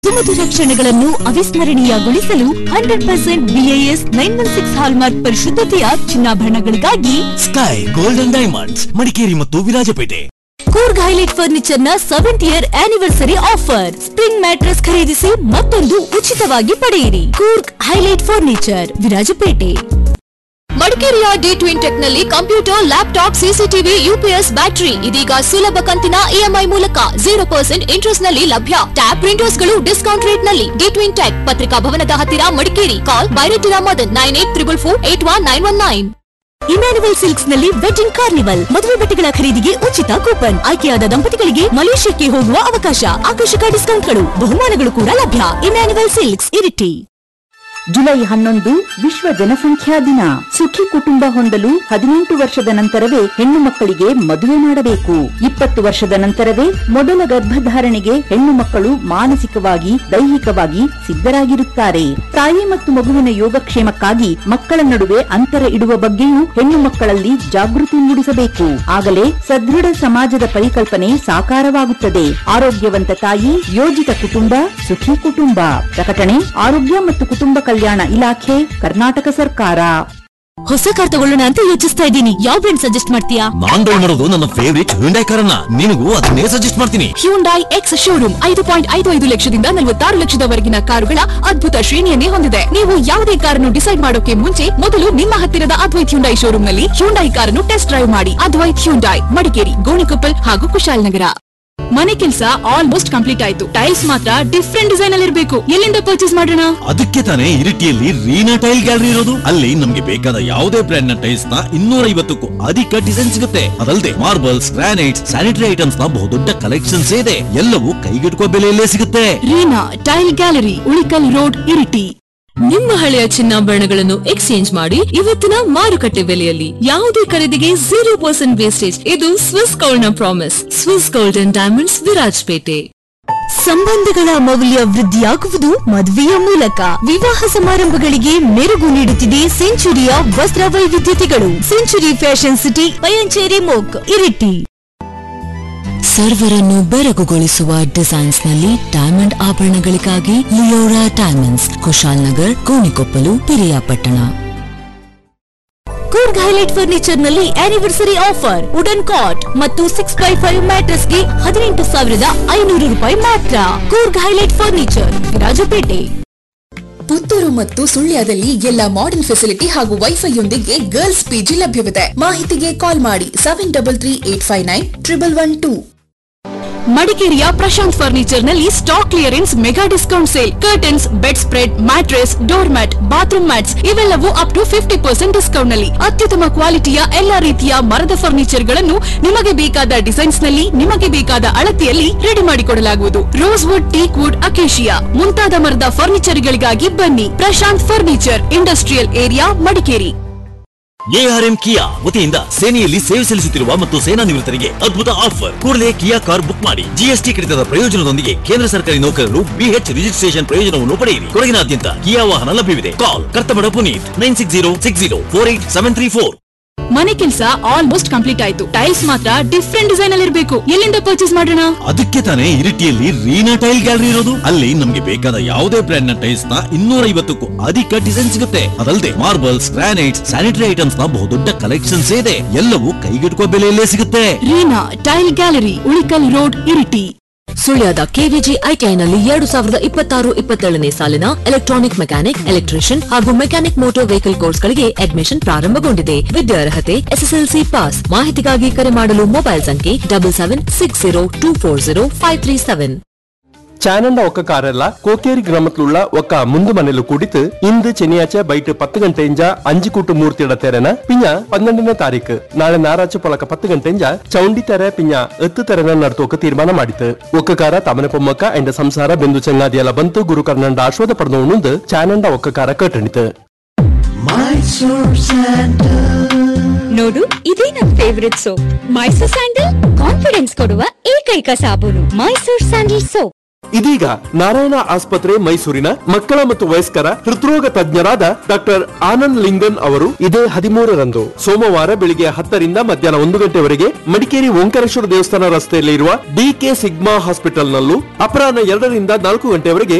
ಸುಮಧುರ ಕ್ಷಣಗಳನ್ನು ಅವಿಸ್ಮರಣೀಯಗೊಳಿಸಲು 100% BIS 916 hallmark ಪರಿಶುದ್ಧತೆಯ ಚಿನ್ನಾಭರಣಗಳಿಗಾಗಿ sky golden diamonds Madikeri ಮತ್ತು ವಿರಾಜಪೇಟೆ. ಕೂರ್ಗ್ ಹೈಲೈಟ್ ಫರ್ನಿಚರ್ ನ 7th year anniversary offer. Spring mattress ಖರೀದಿಸಿ ಮತ್ತೊಂದು ಉಚಿತವಾಗಿ ಪಡೆಯಿರಿ. Coorg highlight furniture, Virajpet. ಮಡಿಕೇರಿಯ D-Twin Tech ನಲ್ಲಿ computer, laptop, CCTV, UPS, battery ಇದೀಗ ಸುಲಭ ಕಂತಿನ EMI ಮೂಲಕ 0% ಇಂಟ್ರೆಸ್ಟ್ ನಲ್ಲಿ ಲಭ್ಯ. ಟ್ಯಾಬ್ ಪ್ರಿಂಟರ್ಸ್ ಗಳು ಡಿಸ್ಕೌಂಟ್ ರೇಟ್ ನಲ್ಲಿ. D-Twin Tech ಪತ್ರಿಕಾ ಭವನದ ಹತ್ತಿರ, ಮಡಿಕೇರಿ. ಕಾಲ್ ಬೈರೇಟಿರಾ ಮದನ್ 9844481919. ಇಮ್ಯಾನ್ಯುವಲ್ ಸಿಲ್ಕ್ಸ್ ನಲ್ಲಿ ವೆಡ್ಡಿಂಗ್ ಕಾರ್ನಿವಲ್. ಮದುವೆ ಬಟ್ಟೆಗಳ ಖರೀದಿಗೆ ಉಚಿತ ಕೂಪನ್. ಆಯ್ಕೆಯಾದ ದಂಪತಿಗಳಿಗೆ ಮಲೇಷ್ಯಾಕ್ಕೆ ಹೋಗುವ ಅವಕಾಶ. ಆಕರ್ಷಕ ಡಿಸ್ಕೌಂಟ್ಗಳು, ಬಹುಮಾನಗಳು ಕೂಡ ಲಭ್ಯ. Emmanuel silks, Iritty. ಜುಲೈ 11 ವಿಶ್ವ ಜನಸಂಖ್ಯಾ ದಿನ. ಸುಖಿ ಕುಟುಂಬ ಹೊಂದಲು 18 ವರ್ಷದ ನಂತರವೇ ಹೆಣ್ಣು ಮಕ್ಕಳಿಗೆ ಮದುವೆ ಮಾಡಬೇಕು. 20 ವರ್ಷದ ನಂತರವೇ ಮೊದಲ ಗರ್ಭಧಾರಣೆಗೆ ಹೆಣ್ಣು ಮಕ್ಕಳು ಮಾನಸಿಕವಾಗಿ, ದೈಹಿಕವಾಗಿ ಸಿದ್ಧರಾಗಿರುತ್ತಾರೆ. ತಾಯಿ ಮತ್ತು ಮಗುವಿನ ಯೋಗಕ್ಷೇಮಕ್ಕಾಗಿ ಮಕ್ಕಳ ನಡುವೆ ಅಂತರ ಇಡುವ ಬಗ್ಗೆಯೂ ಹೆಣ್ಣು ಮಕ್ಕಳಲ್ಲಿ ಜಾಗೃತಿ ಮೂಡಿಸಬೇಕು. ಆಗಲೇ ಸದೃಢ ಸಮಾಜದ ಪರಿಕಲ್ಪನೆ ಸಾಕಾರವಾಗುತ್ತದೆ. ಆರೋಗ್ಯವಂತ ತಾಯಿ, ಯೋಜಿತ ಕುಟುಂಬ, ಸುಖಿ ಕುಟುಂಬ. ಪ್ರಕಟಣೆ ಆರೋಗ್ಯ ಮತ್ತು ಕುಟುಂಬ ಕಲ್ಯಾಣ ಇಲಾಖೆ, ಕರ್ನಾಟಕ ಸರ್ಕಾರ. ಹೊಸ ಕಾರ್ ತಗೊಳ್ಳೋಣ ಅಂತ ಯೋಚಿಸ್ತಾ ಇದ್ದೀನಿ. ಯಾವ ಬ್ರ್ಯಾಂಡ್ ಸಜೆಸ್ಟ್ ಮಾಡ್ತೀಯಾ? ನಾನ್ ಡ್ರೈವ್ ಮಾಡೋದು ನನ್ನ ಫೇವರಿಟ್ ಹ್ಯುಂಡೈ ಕಾರನ್ನ. ನಿನಗೂ ಅದನ್ನೇ ಸಜೆಸ್ಟ್ ಮಾಡ್ತೀನಿ. ಹ್ಯುಂಡೈ ಎಕ್ಸ್ ಶೋರೂಮ್ 5.55 ಲಕ್ಷದಿಂದ 46 ಲಕ್ಷದವರೆಗಿನ ಕಾರುಗಳ ಅದ್ಭುತ ಶ್ರೇಣಿಯನ್ನೇ ಹೊಂದಿದೆ. ನೀವು ಯಾವುದೇ ಕಾರನ್ನು ಡಿಸೈಡ್ ಮಾಡೋಕೆ ಮುಂಚೆ ಮೊದಲು ನಿಮ್ಮ ಹತ್ತಿರದ ಅದ್ವೈತ್ ಹ್ಯುಂಡೈ ಶೋರೂಮ್ ನಲ್ಲಿ ಹ್ಯುಂಡೈ ಕಾರನ್ನು ಟೆಸ್ಟ್ ಡ್ರೈವ್ ಮಾಡಿ. ಅದ್ವೈತ್ ಹ್ಯುಂಡೈ, ಮಡಿಕೇರಿ, ಗೋಣಿಕೊಪ್ಪಲ್ ಹಾಗೂ ಕುಶಾಲನಗರ. ಮನೆ ಕೆಲಸ ಆಲ್ಮೋಸ್ಟ್ ಕಂಪ್ಲೀಟ್ ಆಯ್ತು. ಟೈಲ್ಸ್ ಮಾತ್ರ ಡಿಫ್ರೆಂಟ್ ಡಿಸೈನ್ ಅಲ್ಲಿ ಇರಬೇಕು. ಎಲ್ಲಿಂದ ಪರ್ಚೇಸ್ ಮಾಡೋಣ? ಅದಕ್ಕೆ ತಾನೇ ಇರಿಟಿಯಲ್ಲಿ ರೀನಾ ಟೈಲ್ ಗ್ಯಾಲರಿ ಇರೋದು. ಅಲ್ಲಿ ನಮ್ಗೆ ಬೇಕಾದ ಯಾವುದೇ ಬ್ರ್ಯಾಂಡ್ ನ ಟೈಲ್ಸ್ ನ 250ಕ್ಕೂ ಅಧಿಕ ಡಿಸೈನ್ ಸಿಗುತ್ತೆ. ಅದಲ್ಲದೆ ಮಾರ್ಬಲ್ಸ್, ಗ್ರಾನೈಟ್ಸ್, ಸ್ಯಾನಿಟರಿ ಐಟಮ್ಸ್ ನ ಬಹುದೊಡ್ಡ ಕಲೆಕ್ಷನ್ಸ್ ಇದೆ. ಎಲ್ಲವೂ ಕೈಗೆಟುಕುವ ಬೆಲೆಯಲ್ಲೇ ಸಿಗುತ್ತೆ. Reena tail gallery, Ulikkal road, Iritty. ನಿಮ್ಮ ಹಳೆಯ ಚಿನ್ನಾಭರಣಗಳನ್ನು ಎಕ್ಸ್ಚೇಂಜ್ ಮಾಡಿ ಇವತ್ತಿನ ಮಾರುಕಟ್ಟೆ ಬೆಲೆಯಲ್ಲಿ. ಯಾವುದೇ ಖರೀದಿಗೆ 0% ವೇಸ್ಟೇಜ್. ಇದು ಸ್ವಿಸ್ ಗೋಲ್ಡ್ ನ promise. Swiss golden diamonds, Virajpet. ಸಂಬಂಧಗಳ ಮೌಲ್ಯ ವೃದ್ಧಿಯಾಗುವುದು ಮದುವೆಯ ಮೂಲಕ. ವಿವಾಹ ಸಮಾರಂಭಗಳಿಗೆ ಮೆರುಗು ನೀಡುತ್ತಿದೆ ಸೆಂಚುರಿಯ ವಸ್ತ್ರ ವೈವಿಧ್ಯತೆಗಳು. Century fashion city, Payanchery ಮೋಕ್, Iritty. ಸರ್ವರನ್ನು ಬೆರಗುಗೊಳಿಸುವ designs ನಲ್ಲಿ diamond ಆಭರಣಗಳಿಗಾಗಿ Leora diamonds, Kushalnagar, Gonikoppal, Piriyapatna. Coorg highlight furniture ನಲ್ಲಿ ಆನಿವರ್ಸರಿ ಆಫರ್. ವುಡನ್ ಕಾಟ್ ಮತ್ತು 6x5 ಮ್ಯಾಟ್ರೆಸ್ ಗೆ 18,500 ರೂಪಾಯಿ ಮಾತ್ರ. Coorg highlight furniture, Virajpet. ಪುತ್ತೂರು ಮತ್ತು ಸುಳ್ಯದಲ್ಲಿ ಎಲ್ಲ ಮಾಡರ್ನ್ ಫೆಸಿಲಿಟಿ ಹಾಗೂ ವೈಫೈಯೊಂದಿಗೆ ಗರ್ಲ್ಸ್ PG ಲಭ್ಯವಿದೆ. ಮಾಹಿತಿಗೆ ಕಾಲ್ ಮಾಡಿ 7338591112. ಮಡಿಕೇರಿಯ ಪ್ರಶಾಂತ್ ಫರ್ನಿಚರ್ ನಲ್ಲಿ stock clearance mega discount sale. Curtains, bed spread, mattress, door mat, bathroom mats ಇವೆಲ್ಲವೂ ಅಪ್ ಟು 50% ಡಿಸ್ಕೌಂಟ್ ನಲ್ಲಿ. ಅತ್ಯುತ್ತಮ ಕ್ವಾಲಿಟಿಯ ಎಲ್ಲಾ ರೀತಿಯ ಮರದ ಫರ್ನಿಚರ್ ಗಳನ್ನು ನಿಮಗೆ ಬೇಕಾದ ಡಿಸೈನ್ಸ್ ನಲ್ಲಿ, ನಿಮಗೆ ಬೇಕಾದ ಅಳತೆಯಲ್ಲಿ ರೆಡಿ ಮಾಡಿಕೊಡಲಾಗುವುದು. Rose wood, teak wood, acacia ಮುಂತಾದ ಮರದ ಫರ್ನಿಚರ್ ಗಳಿಗಾಗಿ ಬನ್ನಿ. Prashant furniture, industrial area, Madikeri. ARM ಕಿಯಾ ವತಿಯಿಂದ ಸೇನೆಯಲ್ಲಿ ಸೇವೆ ಸಲ್ಲಿಸುತ್ತಿರುವ ಮತ್ತು ಸೇನಾ ನಿವೃತ್ತರಿಗೆ ಅದ್ಭುತ ಆಫರ್. ಕೂಡಲೇ ಕಿಯಾ ಕಾರ್ ಬುಕ್ ಮಾಡಿ. GST ಕಡಿತದ ಪ್ರಯೋಜನದೊಂದಿಗೆ ಕೇಂದ್ರ ಸರ್ಕಾರಿ ನೌಕರರು BH ರಿಜಿಸ್ಟ್ರೇಷನ್ ಪ್ರಯೋಜನವನ್ನು ಪಡೆಯಿರಿ. ಕೊಡಗಿನಾದ್ಯಂತ ಕಿಯಾ ವಾಹನ ಲಭ್ಯವಿದೆ. ಕಾಲ್ ಕರ್ತಮಡ ಪುನೀತ್ 9606048734. ಮನೆ ಕೆಲಸ ಆಲ್ಮೋಸ್ಟ್ ಕಂಪ್ಲೀಟ್ ಆಯ್ತು. ಟೈಲ್ಸ್ ಮಾತ್ರ ಡಿಫ್ರೆಂಟ್ ಡಿಸೈನ್ ಅಲ್ಲಿ ಇರಬೇಕು. ಎಲ್ಲಿಂದ ಪರ್ಚೇಸ್ ಮಾಡೋಣ? ಅದಕ್ಕೆ ತಾನೇ ಇರಿಟಿಯಲ್ಲಿ ರೀನಾ ಟೈಲ್ ಗ್ಯಾಲರಿ ಇರೋದು. ಅಲ್ಲಿ ನಮ್ಗೆ ಬೇಕಾದ ಯಾವುದೇ ಬ್ರ್ಯಾಂಡ್ ನ ಟೈಲ್ಸ್ ನ 250ಕ್ಕೂ ಅಧಿಕ ಡಿಸೈನ್ ಸಿಗುತ್ತೆ. ಅದಲ್ಲದೆ ಮಾರ್ಬಲ್ಸ್, ಗ್ರಾನೈಟ್ಸ್, ಸ್ಯಾನಿಟರಿ ಐಟಮ್ಸ್ ನ ಬಹುದೊಡ್ಡ ಕಲೆಕ್ಷನ್ಸ್ ಇದೆ. ಎಲ್ಲವೂ ಕೈಗೆಟುಕುವ ಬೆಲೆಯಲ್ಲೇ ಸಿಗುತ್ತೆ. Reena tail gallery, Ulikkal road, Iritty. ಸುಳ್ಯದ KVG ITIನಲ್ಲಿ 2026-27ನೇ ಸಾಲಿನ ಎಲೆಕ್ಟ್ರಾನಿಕ್ ಮೆಕ್ಯಾನಿಕ್, ಎಲೆಕ್ಟ್ರಿಷಿಯನ್ ಹಾಗೂ ಮೆಕ್ಯಾನಿಕ್ ಮೋಟಾರ್ ವೆಹಿಕಲ್ ಕೋರ್ಸ್ ಗಳಿಗೆ ಅಡ್ಮಿಷನ್ ಪ್ರಾರಂಭಗೊಂಡಿದೆ. ವಿದ್ಯಾರ್ಹತೆ SSLC ಪಾಸ್. ಮಾಹಿತಿಗಾಗಿ ಕರೆ ಮಾಡಲು ಮೊಬೈಲ್ ಸಂಖ್ಯೆ 7760240537. ചാനണ്ട ഒക്കക്കാരല്ല കോക്കേരി ഗ്രാമത്തിലുള്ള ഒക്ക മുന്തു മനelu കൂടിത്ത് ഇന്ന് ശനിയാഴ്ച വൈകിട്ട് 10 ಗಂಟೆಯಿಂದ 5 ಕೂಟು ಮೂರ್ತಿയുടെ ತೆರೆನ ಪಿಂಜ 12ನೇ ತಾರೀಕು ನಾಳೆ ನಾರಾಚ ಪೊಲಕ 10 ಗಂಟೆಯಿಂದ ಚೌಂಡಿ ತೆರೆ ಪಿಂಜ 10 ತೆರೆನ ನಡೆಸೋಕೆ ತೀರ್ಮಾನ ಮಾಡಿತು. ಒಕ್ಕಕಾರ ತಮನ ಪೊಮ್ಮಕ್ಕ ಎಂಡ ಸಂಸಾರ ಬೆಂದು ಚಂಗಾದಿಯಲ್ಲ ಬಂತು ಗುರು ಕರ್ನಂಡ ಆಶ್ವಾದ ಪಡೆದವನುಂದು ಚಾನಂಡ ಒಕ್ಕಕಾರ ಕಟ್ಟಣಿತು. ನೋಡು, ಇದೇ ನನ್ನ favourite soap. Mysore sandal confidence ಕೊಡುವ ಏಕೈಕ ಸಾಬೂನು. Mysore sandal soap. ಇದೀಗ ನಾರಾಯಣ ಆಸ್ಪತ್ರೆ ಮೈಸೂರಿನ ಮಕ್ಕಳ ಮತ್ತು ವಯಸ್ಕರ ಹೃದ್ರೋಗ ತಜ್ಞರಾದ ಡಾಕ್ಟರ್ ಆನಂದ್ ಲಿಂಗನ್ ಅವರು ಇದೇ 13ರಂದು ಸೋಮವಾರ ಬೆಳಿಗ್ಗೆ 10 ರಿಂದ ಮಧ್ಯಾಹ್ನ 1 ಗಂಟೆವರೆಗೆ ಮಡಿಕೇರಿ ಓಂಕಾರೇಶ್ವರ ದೇವಸ್ಥಾನ ರಸ್ತೆಯಲ್ಲಿ ಇರುವ ಡಿಕೆ ಸಿಗ್ಮಾ ಹಾಸ್ಪಿಟಲ್ ನಲ್ಲೂ ಅಪರಾಹ್ನ 2 ರಿಂದ 4 ಗಂಟೆವರೆಗೆ